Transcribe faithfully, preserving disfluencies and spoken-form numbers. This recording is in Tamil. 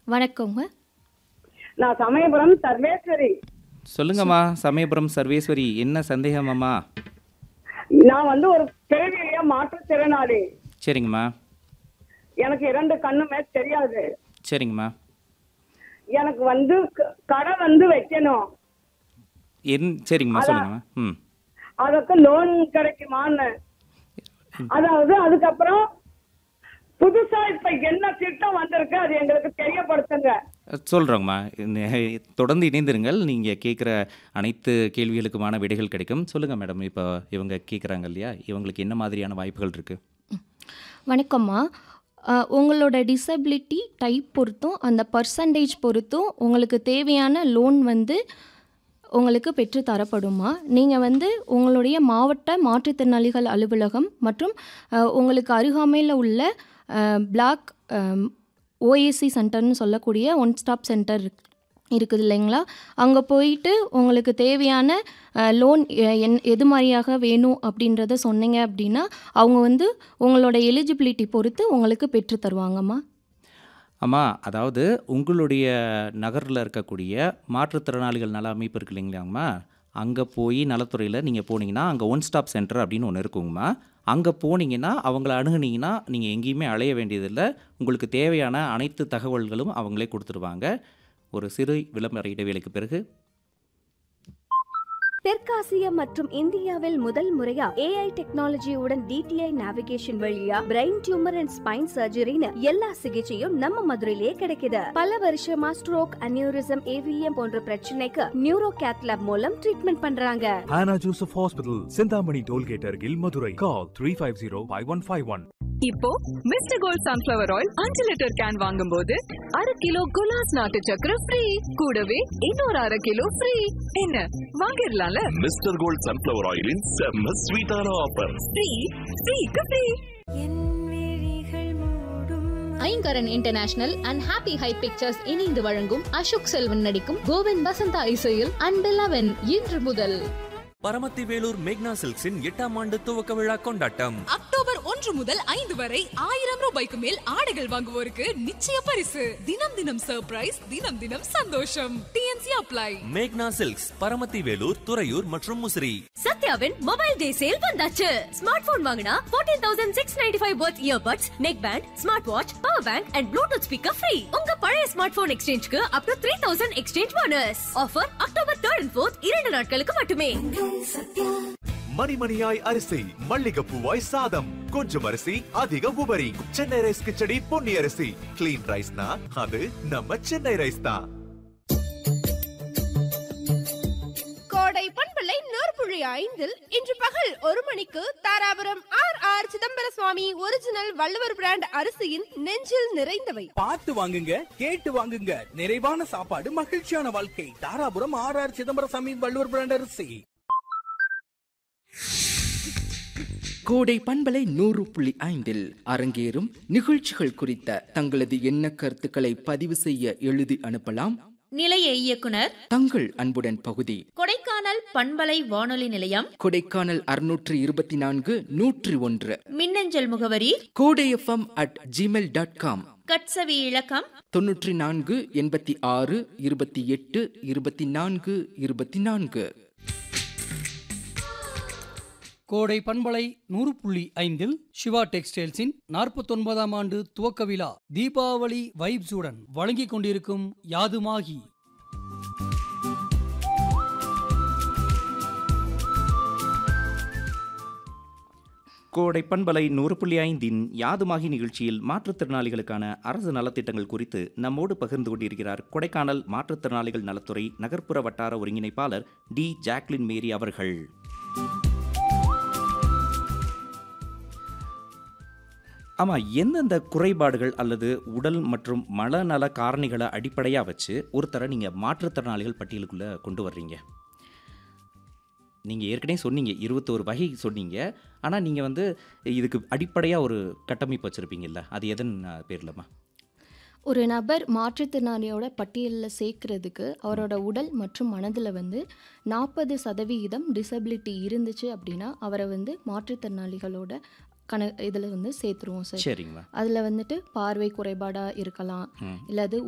வணக்கங்க. நான் சமயபுரம் சர்வேஸ்வரி. சொல்லுங்கம்மா சமயபுரம் சர்வேஸ்வரி, என்ன சந்தேகமாம்மா? நான் வந்து ஒரு பிறவிய மாற்றுத்திறனாளி. சரிங்கம்மா. எனக்கு இரண்டு கண்ணுமே தெரியாது. சரிங்கம்மா. எனக்கு வந்து க- கடை வந்து வைக்கணும். என் சரிங்கம்மா அதான். சொல்லுங்கம்மா. ம் அதுக்கு லோன் கிடைக்குமான்னு. அதாவது அதுக்கப்புறம் புதுசா இப்ப என்ன திட்டம் வந்திருக்கு அது எங்களுக்கு தெரியப்படுத்துங்க. சொல்கிறோங்கம்மா. தொடர்ந்து இணைந்திருங்கள். நீங்கள் கேட்குற அனைத்து கேள்விகளுக்குமான விடைகள் கிடைக்கும். சொல்லுங்கள் மேடம், இப்போ இவங்க கேட்குறாங்க இல்லையா, இவங்களுக்கு என்ன மாதிரியான வாய்ப்புகள் இருக்குது? வணக்கம்மா. அ, உங்களோட டிசபிலிட்டி டைப் பொறுத்தும் அந்த பர்சன்டேஜ் பொறுத்தும் உங்களுக்கு தேவையான லோன் வந்து உங்களுக்கு பெற்று தரப்படுமா. நீங்கள் வந்து உங்களுடைய மாவட்ட மாற்றுத்திறனாளிகள் அலுவலகம் மற்றும் அ, உங்களுக்கு அருகாமையில் உள்ள பிளாக் ஓஏசி சென்டர்னு சொல்லக்கூடிய ஒன் ஸ்டாப் சென்டர் இருக்குது இல்லைங்களா, அங்கே போயிட்டு உங்களுக்கு தேவையான லோன் என் எது மாதிரியாக வேணும் அப்படின்றத சொன்னீங்க அப்படின்னா அவங்க வந்து உங்களோட எலிஜிபிலிட்டி பொறுத்து உங்களுக்கு பெற்று தருவாங்கம்மா. அம்மா, அதாவது உங்களுடைய நகரில் இருக்கக்கூடிய மாற்றுத்திறனாளிகள் நல அமைப்பு இருக்கு இல்லைங்களாங்கம்மா, அங்கே போய் நலத்துறையில் நீங்கள் போனீங்கன்னா அங்கே ஒன் ஸ்டாப் சென்டர் அப்படின்னு ஒன்று இருக்குங்கம்மா. அங்கே போனீங்கன்னா அவங்கள அணுகுனீங்கன்னா நீங்கள் எங்கேயுமே அலைய வேண்டியதில்லை. உங்களுக்கு தேவையான அனைத்து தகவல்களும் அவங்களே கொடுத்துருவாங்க. ஒரு சிறு விளம்பர இடைவேளைக்கு பிறகு தெற்காசிய மற்றும் இந்தியாவில் முதல் முறையா ஏஐ டெக்னாலஜியுடன் டிடிஐ நேவிகேஷன் வழியா பிரெயின் டியூமர் அண்ட் ஸ்பைன் சர்ஜரின்னு எல்லா சிகிச்சையும் நம்ம மதுரையிலே கிடைக்குது. பல வருஷமா ஸ்ட்ரோக், அனியூரிசம், ஏவிஎம் போன்ற பிரச்சனைக்கு நியூரோ கேத்லாப் மூலம் ட்ரீட்மெண்ட் பண்றாங்க. Hannah Joseph Hospital, Sindhamani Tollgate Argil, Madurai. Call three five zero five one five one. இப்போ மிஸ்டர் கோல்ட் சன்ஃப்ளவர் ஆயில் அஞ்சு லிட்டர் கேன் வாங்கும்போது அரை கிலோ குலாஸ் நாட்டு சக்கரை ஃப்ரீ, கூடவே இன்னொரு அரை கிலோ ஃப்ரீ. என்ன வாங்கிடலாம்ல? மிஸ்டர் கோல்ட் சன்ஃப்ளவர் ஆயிலின் செம்ம ஸ்வீட்டான offer. Free ஃப்ரீக்கு free. Ayngaran international and happy high pictures இணைந்து வழங்கும் அசோக் செல்வன் நடிக்கும் கோவிந்த் வசந்தா இசையில் அண்ட் லெவன் இன்று முதல். பரமத்தி வேலூர் மேக்னா சில்க்ஸின் எட்டாம் ஆண்டு துவக்க விழா கொண்டாட்டம் அக்டோபர் ஒன்று முதல் ஐந்து வரை ஆயிரம் ரூபாய்க்கு மேல் ஆடைகள் வாங்குவோருக்கு நிச்சய பரிசு. தினம் தினம் சர்ப்ரைஸ், தினம் தினம் சந்தோஷம். DNC apply. மேக்னா சில்க்ஸ், பரமத்தி வேலூர், துறையூர் மற்றும் முசிறி. சத்யாவின் மொபைல் டே சேல் வந்தாச்சு. ஸ்மார்ட் போன் வாங்கினா பதினான்கு ஆயிரத்து அறுநூற்று தொண்ணூற்று ஐந்து watts earbuds, neck band, smart watch, power bank and Bluetooth speaker free. உங்க பழைய ஸ்மார்ட் போன் எக்ஸ்சேஞ்சுக்கு அப் டு மூவாயிரம் எக்ஸ்சேஞ்ச் போனஸ். ஆஃபர் அக்டோபர் மூன்று and நான்கு இரண்டு நாட்களுக்கு மட்டுமே. மணிமணியாய் அரிசி, மல்லிகைப்பூவாய் சாதம், கொஞ்சம் அரிசி அதிக உபரி. சென்னை ரைஸ் கிச்சடி பொன்னி அரிசி. கிளீன் ரைஸ்னா அது நம்ம சென்னை ரைஸ் தான். கோடை பண்பலை நூற்புழி ஐந்தில் இன்று பகல் ஒரு மணிக்கு தாராபுரம் ஆர் ஆர் சிதம்பர சுவாமி ஒரிஜினல் வள்ளுவர் பிராண்ட் அரிசியின் நெஞ்சில் நிறைந்தவை. பார்த்து வாங்குங்க, கேட்டு வாங்குங்க. நிறைவான சாப்பாடு, மகிழ்ச்சியான வாழ்க்கை. தாராபுரம் ஆர் ஆர் சிதம்பர சாமி வள்ளுவர் பிராண்ட் அரிசி. கோடை பண்பலை நூறு புள்ளி ஐந்தில் அரங்கேறும் நிகழ்ச்சிகள் குறித்த தங்களது எண்ண கருத்துக்களை பதிவு செய்ய எழுதி அனுப்பலாம். நிலைய இயக்குனர் தங்கள் அன்புடன் பகுதி கொடைக்கானல் பண்பலை வானொலி நிலையம், கொடைக்கானல் அறுநூற்று இருபத்தி நான்கு நூற்றி ஒன்று. மின்னஞ்சல் முகவரி கோடை FM at Gmail dot com. கட்சவி இலக்கம் தொன்னூற்றி நான்கு எண்பத்தி ஆறு இருபத்தி எட்டு இருபத்தி நான்கு இருபத்தி நான்கு. கோடை பண்பலை நூறு புள்ளி ஐந்தில் சிவா டெக்ஸ்டைல்ஸின் நாற்பத்தி ஒன்பதாம் ஆண்டு துவக்க விழா தீபாவளி வைப்ஸுடன் வழங்கிக் கொண்டிருக்கும் யாதுமாகி. கோடை பண்பலை நூறு புள்ளி ஐந்தின் யாதுமாகி நிகழ்ச்சியில் மாற்றுத்திறனாளிகளுக்கான அரசு நலத்திட்டங்கள் குறித்து நம்மோடு பகிர்ந்து கொண்டிருக்கிறார் கொடைக்கானல் மாற்றுத்திறனாளிகள் நலத்துறை நகர்ப்புற வட்டார ஒருங்கிணைப்பாளர் டி ஜாக்லின் மேரி அவர்கள். ஆமாம், எந்தெந்த குறைபாடுகள் அல்லது உடல் மற்றும் மனநல காரணிகளை அடிப்படையாக வச்சு ஒருத்தரை நீங்கள் மாற்றுத்திறனாளிகள் பட்டியலுக்குள்ளே கொண்டு வர்றீங்க? நீங்கள் ஏற்கனவே சொன்னீங்க, இருபத்தோரு வகை சொன்னீங்க. ஆனால் நீங்கள் வந்து இதுக்கு அடிப்படையாக ஒரு கட்டமைப்பு வச்சுருப்பீங்கல்ல, அது எதன் பேர்லம்மா? ஒரு நபர் மாற்றுத்திறனாளியோட பட்டியலில் சேர்க்கறதுக்கு அவரோட உடல் மற்றும் மனதில் வந்து நாற்பது சதவிகிதம் டிசபிலிட்டி இருந்துச்சு அப்படின்னா அவரை வந்து மாற்றுத்திறனாளிகளோட கண இதில் வந்து சேர்த்துருவோம் சார். சரிங்கம்மா. அதில் வந்துட்டு பார்வை குறைபாடாக இருக்கலாம், இல்லாது